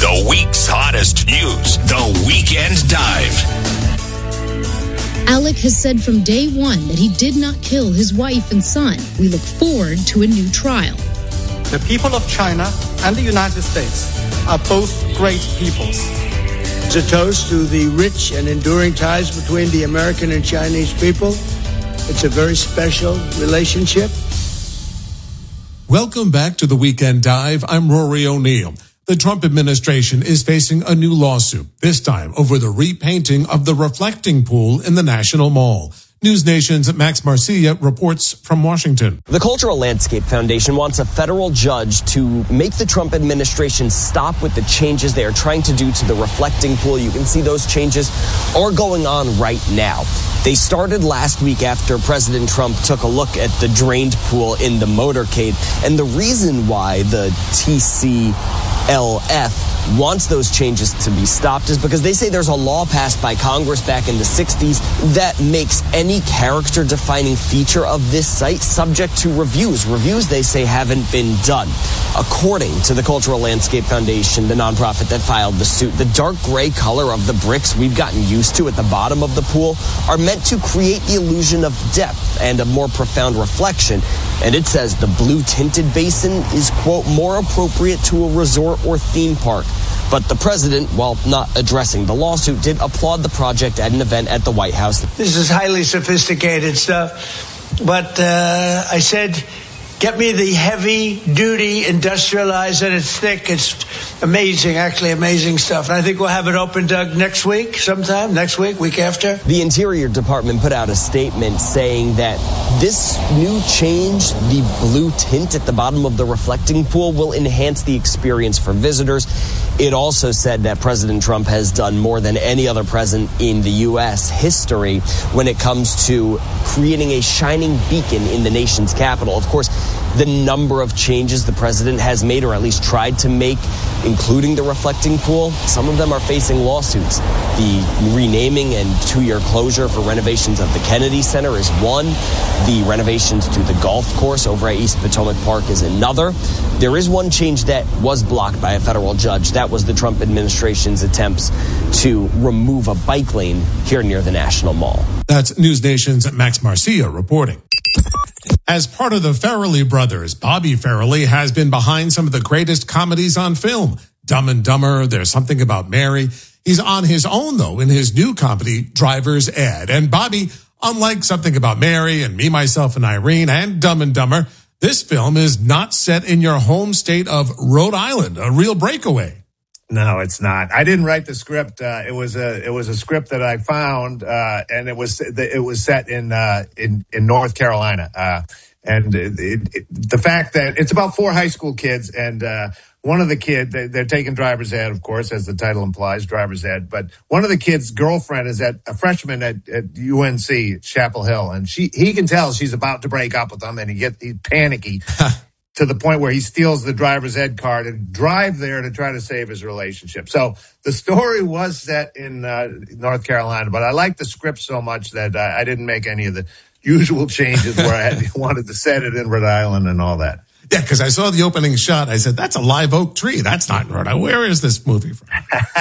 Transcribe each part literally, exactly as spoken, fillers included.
The week's hottest news, The Weekend Dive. Alec has said from day one that he did not kill his wife and son. We look forward to a new trial. The people of China and the United States are both great peoples. It's a toast to the rich and enduring ties between the American and Chinese people. It's a very special relationship. Welcome back to the Weekend Dive. I'm Rory O'Neill. The Trump administration is facing a new lawsuit, this time over the repainting of the reflecting pool in the National Mall. News Nation's Max Marcia reports from Washington. The Cultural Landscape Foundation wants a federal judge to make the Trump administration stop with the changes they are trying to do to the reflecting pool. You can see those changes are going on right now. They started last week after President Trump took a look at the drained pool in the motorcade. And the reason why the T C L F wants those changes to be stopped is because they say there's a law passed by Congress back in the sixties that makes any character-defining feature of this site subject to reviews. Reviews, they say, haven't been done. According to the Cultural Landscape Foundation, the nonprofit that filed the suit, the dark gray color of the bricks we've gotten used to at the bottom of the pool are meant to create the illusion of depth and a more profound reflection. And it says the blue tinted basin is, quote, more appropriate to a resort or theme park. But the president, while not addressing the lawsuit, did applaud the project at an event at the White House. This is highly sophisticated stuff, but uh, I said, get me the heavy-duty, industrialized, and it's thick. It's amazing, actually amazing stuff. And I think we'll have it open, Doug, next week, sometime, next week, week after. The Interior Department put out a statement saying that this new change, the blue tint at the bottom of the reflecting pool, will enhance the experience for visitors. It also said that President Trump has done more than any other president in the U S history when it comes to creating a shining beacon in the nation's capital. Of course, the number of changes the president has made, or at least tried to make, including the reflecting pool, some of them are facing lawsuits. The renaming and two-year closure for renovations of the Kennedy Center is one. The renovations to the golf course over at East Potomac Park is another. There is one change that was blocked by a federal judge. That was the Trump administration's attempts to remove a bike lane here near the National Mall. That's News Nation's Max Marcia reporting. As part of the Farrelly brothers, Bobby Farrelly has been behind some of the greatest comedies on film. Dumb and Dumber, There's Something About Mary. He's on his own, though, in his new comedy, Driver's Ed. And Bobby, unlike Something About Mary and Me, Myself, and Irene and Dumb and Dumber, this film is not set in your home state of Rhode Island, a real breakaway. No, it's not. I didn't write the script. Uh, it was a it was a script that I found, uh, and it was it was set in uh, in in North Carolina. Uh, and it, it, the fact that it's about four high school kids, and uh, one of the kids they, they're taking driver's ed, of course, as the title implies, driver's ed. But one of the kids' girlfriend is at a freshman at, at U N C Chapel Hill, and she he can tell she's about to break up with them, and he gets he's panicky. To the point where he steals the driver's ed card and drive there to try to save his relationship. So the story was set in uh, North Carolina, but I liked the script so much that uh, I didn't make any of the usual changes where I had, wanted to set it in Rhode Island and all that. Yeah, because I saw the opening shot. I said, that's a live oak tree. That's not in Rhode Island. Where is this movie from?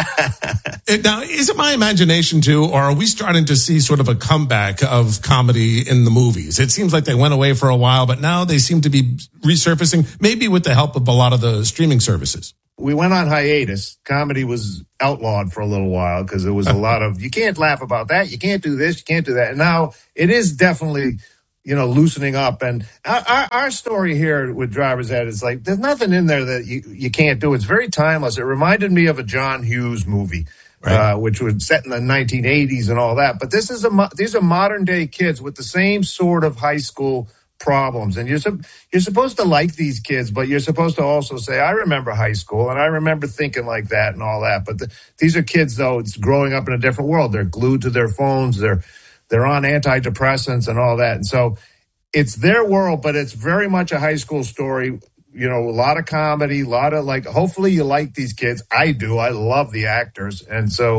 Now, is it my imagination, too, or are we starting to see sort of a comeback of comedy in the movies? It seems like they went away for a while, but now they seem to be resurfacing, maybe with the help of a lot of the streaming services. We went on hiatus. Comedy was outlawed for a little while because there was a lot of, you can't laugh about that, you can't do this, you can't do that. And now it is definitely, you know, loosening up. And our, our story here with Driver's Ed is like, there's nothing in there that you, you can't do. It's very timeless. It reminded me of a John Hughes movie, right. uh, which was set in the nineteen eighties and all that. But this is a, these are modern day kids with the same sort of high school problems. And you're, you're supposed to like these kids, but you're supposed to also say, I remember high school and I remember thinking like that and all that. But the, these are kids, though, it's growing up in a different world. They're glued to their phones. They're, They're on antidepressants and all that. And so it's their world, but it's very much a high school story. You know, a lot of comedy, a lot of like, hopefully you like these kids. I do. I love the actors. And so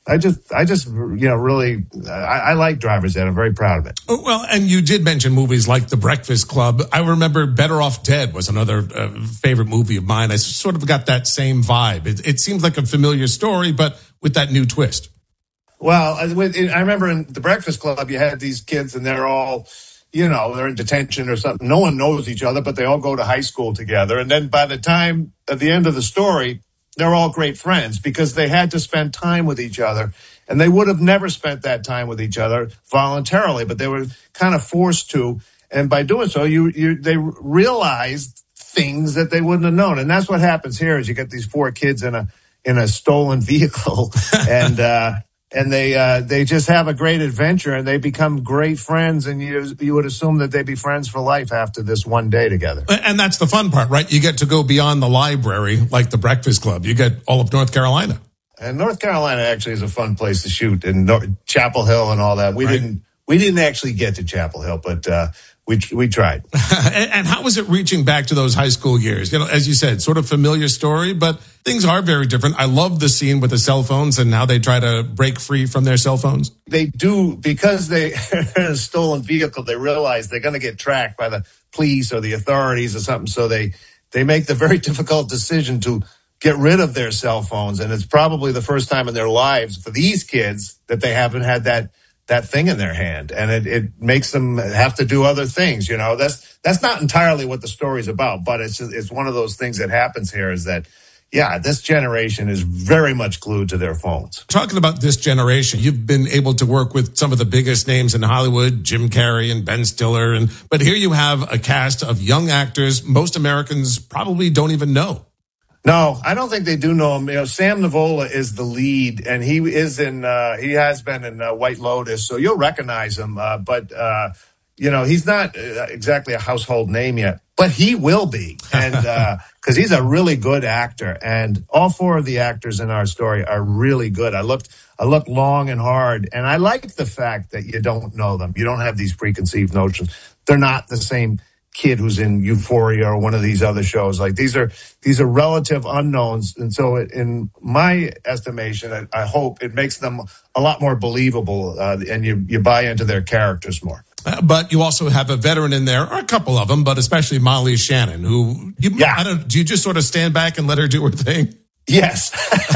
I just, I just, you know, really, I, I like Driver's Ed. I'm very proud of it. Well, and you did mention movies like The Breakfast Club. I remember Better Off Dead was another uh, favorite movie of mine. I sort of got that same vibe. It, it seems like a familiar story, but with that new twist. Well, I, I remember in The Breakfast Club, you had these kids and they're all, you know, they're in detention or something. No one knows each other, but they all go to high school together. And then by the time at the end of the story, they're all great friends because they had to spend time with each other, and they would have never spent that time with each other voluntarily, but they were kind of forced to. And by doing so, you, you they realized things that they wouldn't have known. And that's what happens here is you get these four kids in a in a stolen vehicle, and uh, and they uh, they just have a great adventure, and they become great friends. And you you would assume that they'd be friends for life after this one day together. And that's the fun part, right? You get to go beyond the library, like The Breakfast Club. You get all of North Carolina. And North Carolina actually is a fun place to shoot, and North, Chapel Hill and all that. We right. didn't we didn't actually get to Chapel Hill, but uh, we we tried. and, and how was it reaching back to those high school years? You know, as you said, sort of familiar story, but things are very different. I love the scene with the cell phones and how they try to break free from their cell phones. They do, because they in a stolen vehicle, they realize they're going to get tracked by the police or the authorities or something. So they, they make the very difficult decision to get rid of their cell phones. And it's probably the first time in their lives for these kids that they haven't had that that thing in their hand, and it, it makes them have to do other things. You know, that's that's not entirely what the story's about, but it's it's one of those things that happens here is that, yeah, this generation is very much glued to their phones. Talking about this generation, you've been able to work with some of the biggest names in Hollywood, Jim Carrey and Ben Stiller, and but here you have a cast of young actors most Americans probably don't even know. No, I don't think they do know him. You know, Sam Nivola is the lead, and he is in. Uh, he has been in uh, White Lotus, so you'll recognize him. Uh, but uh, you know, he's not uh, exactly a household name yet, but he will be, and because uh, he's a really good actor. And all four of the actors in our story are really good. I looked, I looked long and hard, and I like the fact that you don't know them. You don't have these preconceived notions. They're not the same kid who's in Euphoria or one of these other shows. Like these are these are relative unknowns, and so it, in my estimation, I, I hope it makes them a lot more believable, uh, and you you buy into their characters more. Uh, but you also have a veteran in there, or a couple of them, but especially Molly Shannon, who you, yeah. I don't, do you just sort of stand back and let her do her thing? Yes,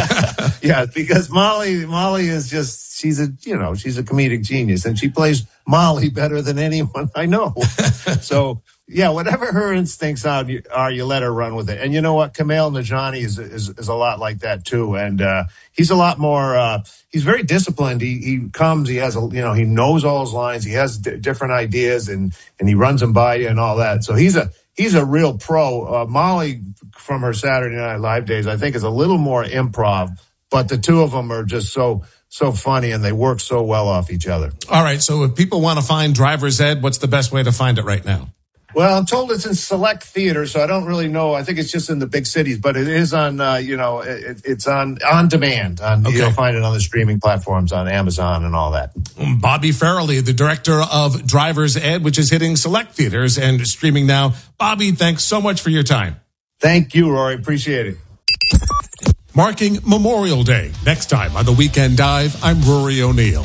yeah, because Molly Molly is just she's a you know she's a comedic genius, and she plays Molly better than anyone I know. So. Yeah, whatever her instincts are, you, are, you let her run with it. And you know what? Kumail Nanjiani is, is, is a lot like that too. And, uh, he's a lot more, uh, he's very disciplined. He, he comes, he has a, you know, he knows all his lines. He has d- different ideas and, and he runs them by you and all that. So he's a, he's a real pro. Uh, Molly from her Saturday Night Live days, I think is a little more improv, but the two of them are just so, so funny and they work so well off each other. All right. So if people want to find Driver's Ed, what's the best way to find it right now? Well, I'm told it's in select theaters, so I don't really know. I think it's just in the big cities, but it is on, uh, you know, it, it's on on demand. On, okay. You'll find it on the streaming platforms, on Amazon and all that. Bobby Farrelly, the director of Driver's Ed, which is hitting select theaters and streaming now. Bobby, thanks so much for your time. Thank you, Rory. Appreciate it. Marking Memorial Day. Next time on The Weekend Dive, I'm Rory O'Neill.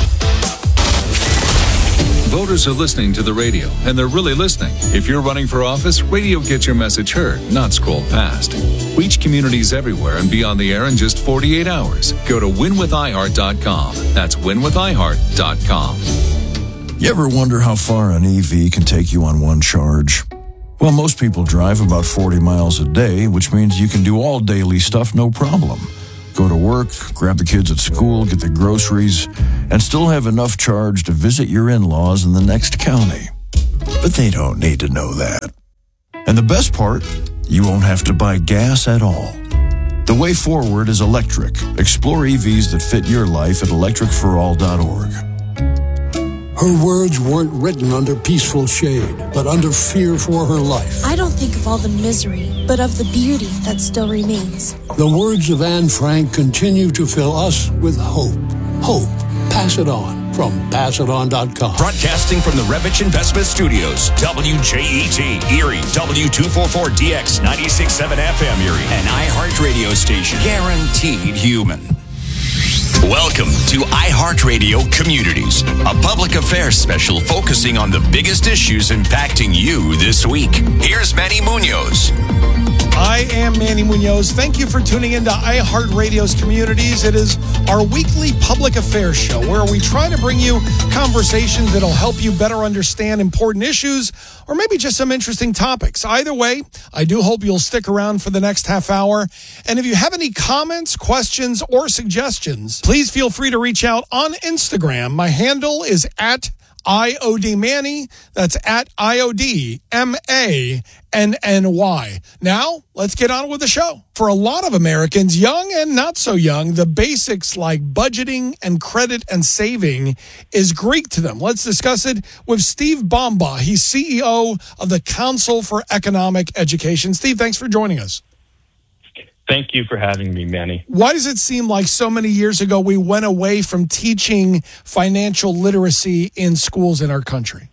Voters are listening to the radio, and they're really listening. If you're running for office, radio gets your message heard, not scrolled past. Reach communities everywhere and be on the air in just forty-eight hours. Go to win with i heart dot com. That's win with i heart dot com. You ever wonder how far an E V can take you on one charge? Well, most people drive about forty miles a day, which means you can do all daily stuff no problem. Go to work, grab the kids at school, get the groceries, and still have enough charge to visit your in-laws in the next county. But they don't need to know that. And the best part, you won't have to buy gas at all. The way forward is electric. Explore E Vs that fit your life at electric for all dot org. Her words weren't written under peaceful shade, but under fear for her life. I don't think of all the misery, but of the beauty that still remains. The words of Anne Frank continue to fill us with hope. Hope. Pass it on from pass it on dot com. Broadcasting from the Revich Investment Studios, W J E T, Erie, W two forty-four D X, ninety-six point seven F M Erie, an iHeart radio station, guaranteed human. Welcome to iHeartRadio Communities, a public affairs special focusing on the biggest issues impacting you this week. Here's Manny Munoz. I am Manny Munoz. Thank you for tuning into iHeartRadio's Communities. It is our weekly public affairs show where we try to bring you conversations that'll help you better understand important issues or maybe just some interesting topics. Either way, I do hope you'll stick around for the next half hour. And if you have any comments, questions, or suggestions, please feel free to reach out on Instagram. My handle is at I O D Manny. That's at I O D M A N N Y. Now, let's get on with the show. For a lot of Americans, young and not so young, the basics like budgeting and credit and saving is Greek to them. Let's discuss it with Steve Bomba. He's C E O of the Council for Economic Education. Steve, thanks for joining us. Thank you for having me, Manny. Why does it seem like so many years ago we went away from teaching financial literacy in schools in our country?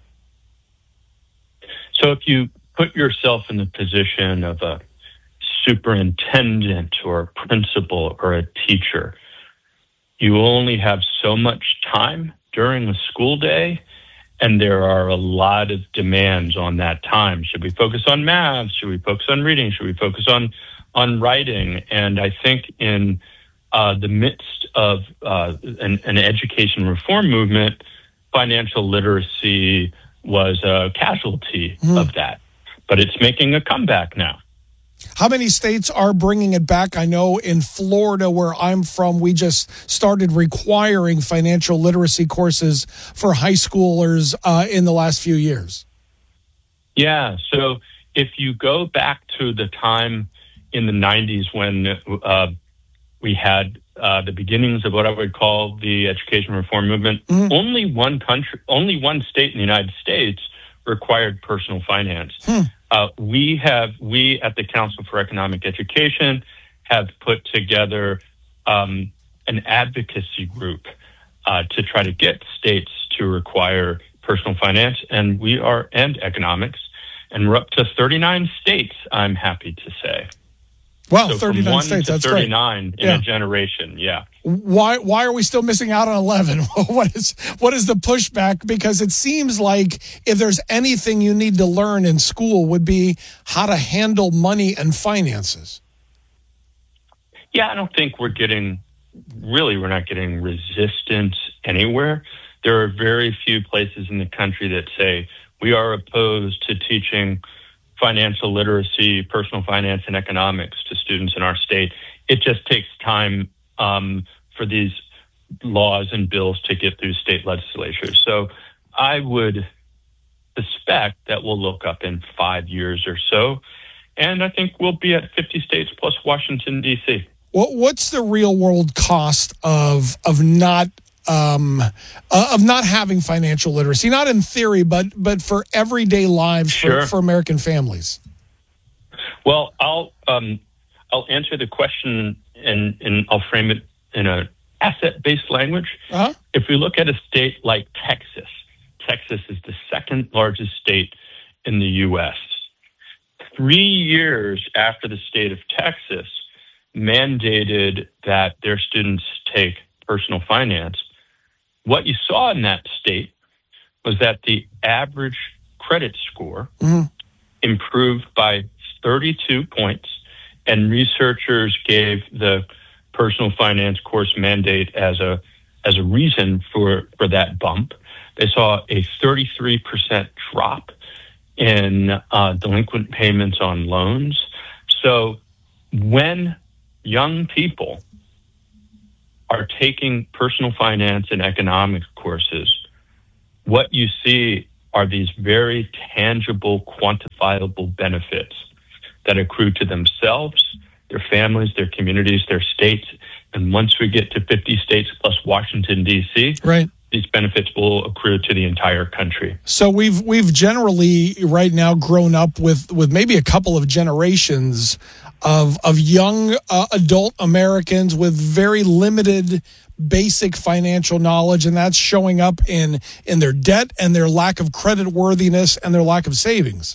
So if you put yourself in the position of a superintendent or a principal or a teacher, you only have so much time during the school day, and there are a lot of demands on that time. Should we focus on math? Should we focus on reading? Should we focus on on writing? And I think in uh, the midst of uh, an, an education reform movement, financial literacy was a casualty mm. of that. But it's making a comeback now. How many states are bringing it back? I know in Florida, where I'm from, we just started requiring financial literacy courses for high schoolers uh, in the last few years. Yeah, so if you go back to the time in the nineties when uh, we had uh, the beginnings of what I would call the education reform movement, mm-hmm. only one country, only one state in the United States required personal finance. Hmm. Uh, we have, we at the Council for Economic Education have put together um, an advocacy group uh, to try to get states to require personal finance, and we are, and economics, and we're up to thirty-nine states, I'm happy to say. Wow, so thirty-nine from one states, to that's thirty-nine great. in Yeah. a generation, yeah. Why why are we still missing out on eleven? What is what is the pushback? Because it seems like if there's anything you need to learn in school would be how to handle money and finances. Yeah, I don't think we're getting, really, we're not getting resistance anywhere. There are very few places in the country that say we are opposed to teaching financial literacy, personal finance, and economics to students in our state. It just takes time um, for these laws and bills to get through state legislatures. So I would suspect that we'll look up in five years or so, and I think we'll be at fifty states plus Washington, D C. What what's the real world cost of of not um, uh, of not having financial literacy? Not in theory, but but for everyday lives Sure. for, for American families. Well, I'll um, I'll answer the question and and I'll frame it in a asset-based language. Uh-huh. If we look at a state like Texas, Texas is the second largest state in the U S. Three years after the state of Texas mandated that their students take personal finance, what you saw in that state was that the average credit score mm-hmm. improved by thirty-two points, and researchers gave the personal finance course mandate as a as a reason for, for that bump. They saw a thirty-three percent drop in uh, delinquent payments on loans. So when young people are taking personal finance and economics courses, what you see are these very tangible, quantifiable benefits that accrue to themselves, their families, their communities, their states. And once we get to fifty states plus Washington, D C, right, these benefits will accrue to the entire country. So we've we've generally right now grown up with, with maybe a couple of generations of of young uh, adult Americans with very limited basic financial knowledge, and that's showing up in in their debt and their lack of credit worthiness and their lack of savings.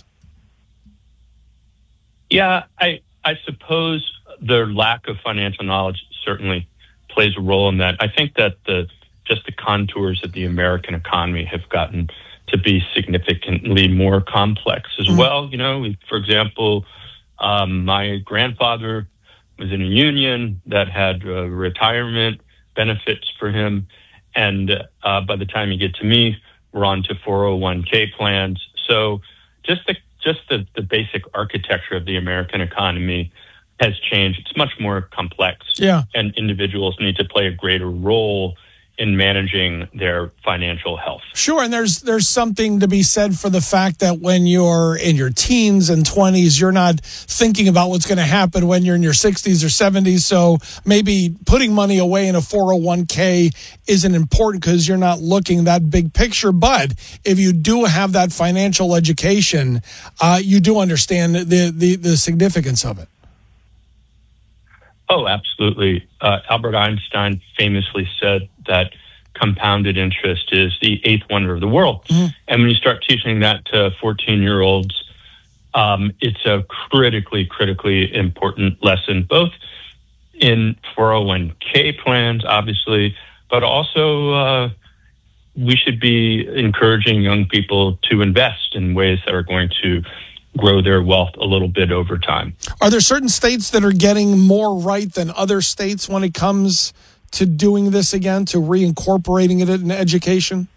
Yeah, I I suppose their lack of financial knowledge certainly plays a role in that. I think that the just the contours of the American economy have gotten to be significantly more complex as mm-hmm. well. You know, for example, um, my grandfather was in a union that had uh, retirement benefits for him. And uh, by the time you get to me, we're on to four oh one k plans. So just the just the, the basic architecture of the American economy has changed. It's much more complex. Yeah. And individuals need to play a greater role in managing their financial health. Sure, and there's there's something to be said for the fact that when you're in your teens and twenties, you're not thinking about what's going to happen when you're in your sixties or seventies. So maybe putting money away in a four oh one k isn't important because you're not looking that big picture. But if you do have that financial education, uh, you do understand the, the, the significance of it. Oh, absolutely. Uh, Albert Einstein famously said that compounded interest is the eighth wonder of the world. Mm-hmm. And when you start teaching that to fourteen-year-olds, um, it's a critically, critically important lesson, both in four oh one k plans, obviously, but also uh, we should be encouraging young people to invest in ways that are going to grow their wealth a little bit over time. Are there certain states that are getting more right than other states when it comes to doing this again, to reincorporating it in education?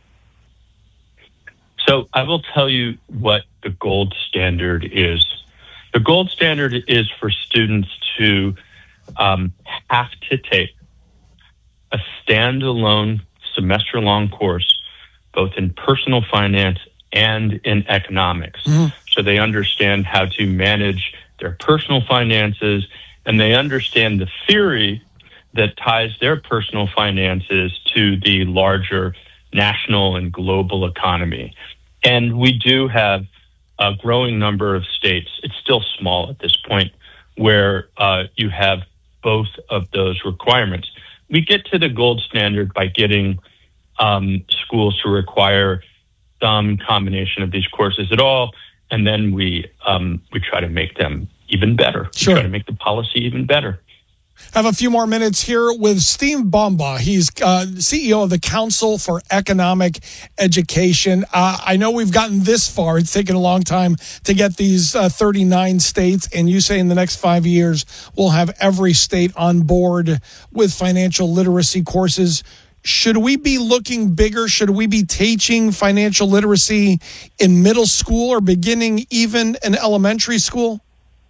So I will tell you what the gold standard is. The gold standard is for students to um, have to take a standalone semester-long course, both in personal finance and in economics. Mm-hmm. So they understand how to manage their personal finances, and they understand the theory that ties their personal finances to the larger national and global economy. And we do have a growing number of states, it's still small at this point, where uh, you have both of those requirements. We get to the gold standard by getting um, schools to require some combination of these courses at all, and then we um, we try to make them even better. Sure. We try to make the policy even better. Have a few more minutes here with Steve Bamba. He's uh, C E O of the Council for Economic Education. Uh, I know we've gotten this far. It's taken a long time to get these uh, thirty-nine states, and you say in the next five years we'll have every state on board with financial literacy courses. Should we be looking bigger? Should we be teaching financial literacy in middle school or beginning even in elementary school?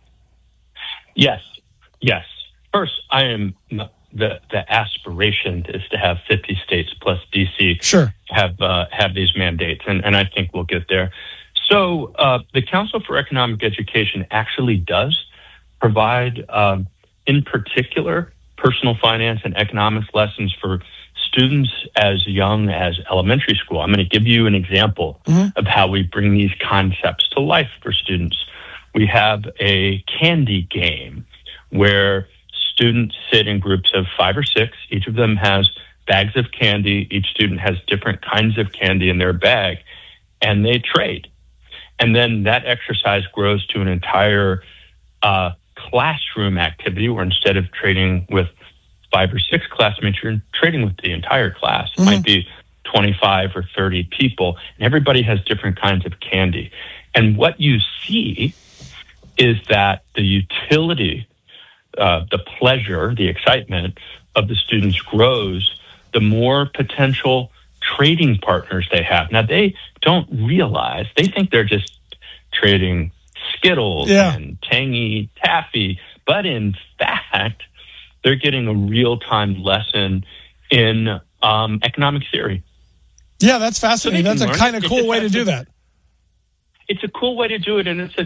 Yes, yes. First, I am the the aspiration is to have fifty states plus D C sure. have uh, have these mandates, and, and I think we'll get there. So uh, the Council for Economic Education actually does provide, um, in particular, personal finance and economics lessons for students as young as elementary school. I'm going to give you an example mm-hmm. of how we bring these concepts to life for students. We have a candy game where students sit in groups of five or six. Each of them has bags of candy. Each student has different kinds of candy in their bag, and they trade. And then that exercise grows to an entire uh, classroom activity where instead of trading with five or six classmates, you're trading with the entire class. It mm-hmm. might be twenty-five or thirty people, and everybody has different kinds of candy. And what you see is that the utility, uh, the pleasure, the excitement of the students grows the more potential trading partners they have. Now, they don't realize, they think they're just trading Skittles yeah. and tangy taffy, but in fact, they're getting a real-time lesson in um, economic theory. Yeah, that's fascinating. So that's a kind of cool way to do that. It's a cool way to do it, and it's a